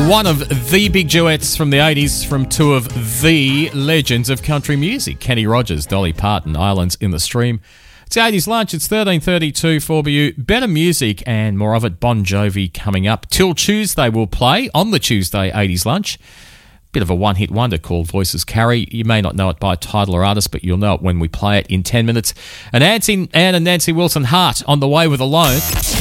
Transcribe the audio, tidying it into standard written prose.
One of the big duets from the 80s from two of the legends of country music, Kenny Rogers, Dolly Parton, Islands in the Stream. It's the 80s lunch. It's 13:32 for you. Better music and more of it. Bon Jovi coming up. Till Tuesday we'll play on the Tuesday 80s lunch. Bit of a one-hit wonder called Voices Carry. You may not know it by title or artist, but you'll know it when we play it in 10 minutes. And Ann and Nancy Wilson Hart on the way with Alone.